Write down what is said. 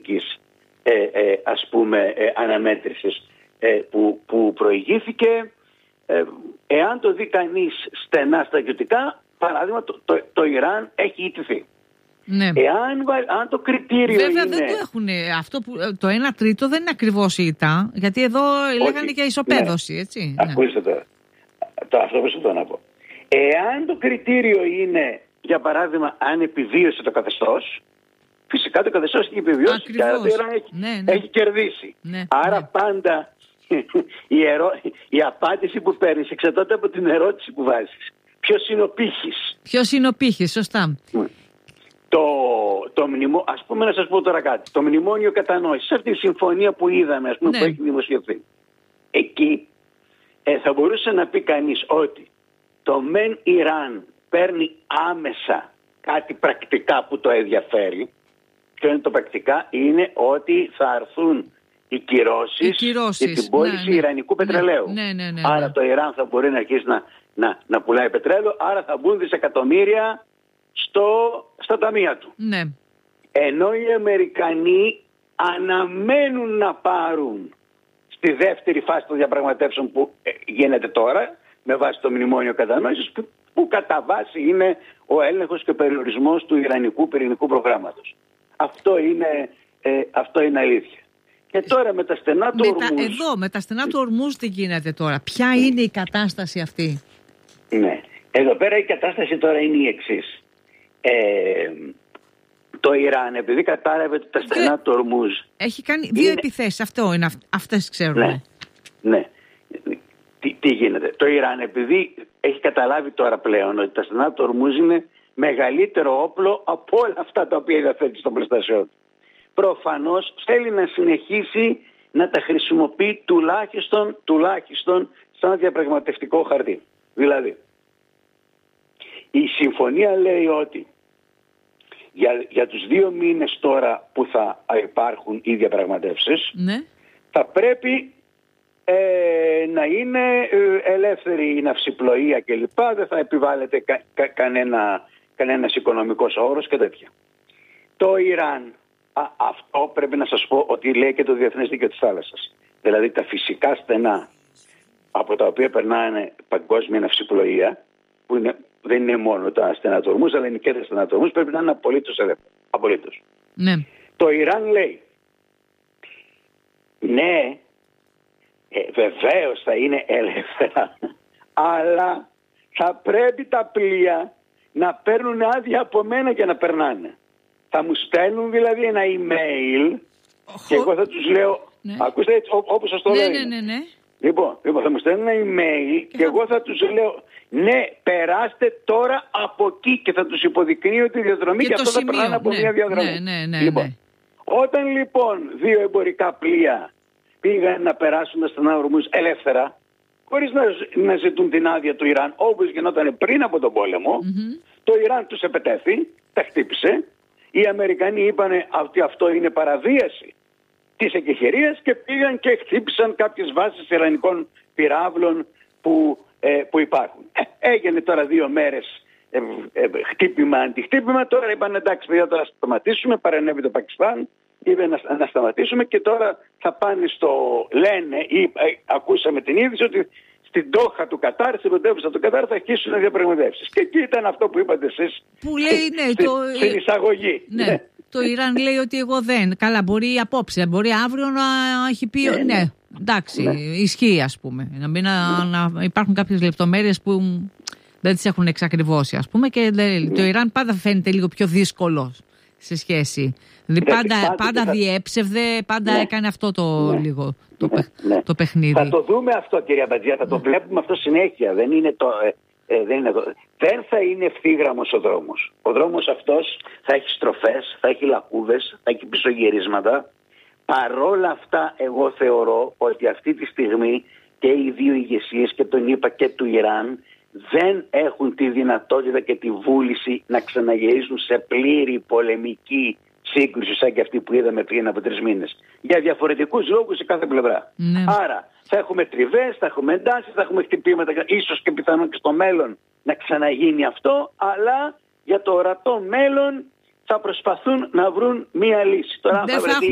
ειρηνικής ας πούμε αναμέτρησης που προηγήθηκε. Εάν το δει κανείς στενά στρατιωτικά, παράδειγμα το Ιράν έχει ιτηθεί. Ναι. Αν το κριτήριο βέβαια είναι... δεν το έχουν αυτό που το 1 τρίτο δεν είναι ακριβώς η ΙΤΑ, γιατί εδώ λέγανε και ισοπαίδωση, έτσι. Ακούστε τώρα. Αυτό που θέλω να πω. Εάν το κριτήριο είναι, για παράδειγμα, αν επιβίωσε το καθεστώς, φυσικά το καθεστώς έχει επιβιώσει και άρα το Ιράν έχει κερδίσει. Ναι, άρα πάντα η απάντηση που παίρνεις εξαρτάται από την ερώτηση που βάζεις. Ποιος είναι ο πύχης. Ποιος είναι ο πύχης, σωστά. Ας πούμε, να σας πω τώρα κάτι. Το μνημόνιο κατανόησης, αυτή η συμφωνία που είδαμε, ας πούμε, που έχει δημοσιευθεί. Εκεί θα μπορούσε να πει κανείς ότι το μεν Ιράν παίρνει άμεσα κάτι πρακτικά που το ενδιαφέρει. Ποιο είναι το πρακτικά? Είναι ότι θα αρθούν οι κυρώσεις για την πώληση ιρανικού πετρελαίου. Άρα το Ιράν θα μπορεί να αρχίσει να πουλάει πετρέλαιο, άρα θα μπουν δισεκατομμύρια στα ταμεία του. Ναι. Ενώ οι Αμερικανοί αναμένουν να πάρουν στη δεύτερη φάση των διαπραγματεύσεων που γίνεται τώρα, με βάση το μνημόνιο κατανόησης, που κατά βάση είναι ο έλεγχος και περιορισμός του ιρανικού πυρηνικού προγράμματος. Αυτό είναι αλήθεια. Και τώρα με τα στενά του Ορμούζ... Εδώ με τα στενά του Ορμούζ τι γίνεται τώρα? Ποια είναι η κατάσταση αυτή? Ναι. Εδώ πέρα η κατάσταση τώρα είναι η εξής. Το Ιράν, επειδή κατάλαβε τα στενά του Ορμούζ... Έχει κάνει 2 επιθέσεις, αυτές ξέρουμε. Ναι. Τι γίνεται? Το Ιράν, επειδή έχει καταλάβει τώρα πλέον ότι τα στενά του Ορμούζ είναι μεγαλύτερο όπλο από όλα αυτά τα οποία διαθέτει στο προστασιό του, προφανώς θέλει να συνεχίσει να τα χρησιμοποιεί τουλάχιστον σαν διαπραγματευτικό χαρτί. Δηλαδή, η συμφωνία λέει ότι για τους 2 μήνες τώρα που θα υπάρχουν οι διαπραγματεύσεις, θα πρέπει να είναι ελεύθερη η ναυσιπλοεία κλπ. Δεν θα επιβάλλεται κανένας οικονομικός όρος και τέτοια. Το Ιράν, αυτό πρέπει να σας πω ότι λέει και το Διεθνές Δίκαιο της Θάλασσας. Δηλαδή τα φυσικά στενά από τα οποία περνάνε παγκόσμια ναυσιπλοεία, που δεν είναι μόνο τα στενά του Ορμούζ, αλλά είναι και τα στενά του Ορμούζ, πρέπει να είναι απολύτως. Ναι. Το Ιράν λέει, ναι, βεβαίως θα είναι ελεύθερα, αλλά θα πρέπει τα πλοία να παίρνουν άδεια από μένα και να περνάνε. Θα μου στέλνουν δηλαδή ένα email και εγώ θα τους λέω, ακούστε έτσι όπως σας το λέω. Ναι. Λοιπόν, θα μου στέλνουν ένα email και εγώ θα τους λέω, ναι, περάστε τώρα από εκεί, και θα τους υποδεικνύω τη διαδρομή και αυτό θα περνάνε από μια διαδρομή. Λοιπόν, όταν λοιπόν 2 εμπορικά πλοία πήγαν να περάσουν τα στενά Ορμούζ ελεύθερα, χωρίς να ζητούν την άδεια του Ιράν, όπως γινόταν πριν από τον πόλεμο, το Ιράν τους επετέθη, τα χτύπησε. Οι Αμερικανοί είπαν ότι αυτό είναι παραβίαση της εκεχηρίας και πήγαν και χτύπησαν κάποιες βάσεις ιρανικών πυράβλων που υπάρχουν. Έγινε τώρα 2 μέρες χτύπημα αντιχτύπημα. Τώρα είπαν εντάξει παιδιά, τώρα σταματήσουμε. Παρενέβη το Πακιστάν, είπε να σταματήσουμε και τώρα θα πάνε λένε ή ακούσαμε την είδηση ότι στην Ντόχα του Κατάρ, στην πρωτεύουσα του Κατάρ, θα αρχίσουν διαπραγματεύσεις. Και εκεί ήταν αυτό που είπατε εσείς που λέει, στην εισαγωγή. Ναι. Το Ιράν λέει ότι εγώ δεν. Καλά, μπορεί απόψε, μπορεί αύριο να έχει πει. Ναι, εντάξει, ισχύει ας πούμε. Να υπάρχουν κάποιες λεπτομέρειες που δεν τις έχουν εξακριβώσει, ας πούμε, και το Ιράν πάντα φαίνεται λίγο πιο δύσκολο σε σχέση. Δηλαδή πάντα διέψευδε, πάντα έκανε αυτό το παιχνίδι. Θα το δούμε αυτό, κυρία Μπατζία, θα το βλέπουμε αυτό συνέχεια. Δεν είναι δεν θα είναι ευθύγραμμος ο δρόμος. Ο δρόμος αυτός θα έχει στροφές, θα έχει λακκούβες, θα έχει πισωγυρίσματα. Παρόλα αυτά, εγώ θεωρώ ότι αυτή τη στιγμή και οι 2 ηγεσίες, και τον ΗΠΑ και του Ιράν, δεν έχουν τη δυνατότητα και τη βούληση να ξαναγυρίσουν σε πλήρη πολεμική σύγκρουση σαν και αυτή που είδαμε πριν από 3 μήνες. Για διαφορετικούς λόγους σε κάθε πλευρά. Ναι. Άρα θα έχουμε τριβές, θα έχουμε εντάσεις, θα έχουμε χτυπήματα, ίσως και πιθανόν και στο μέλλον να ξαναγίνει αυτό, αλλά για το ορατό μέλλον θα προσπαθούν να βρουν μία λύση. Τώρα,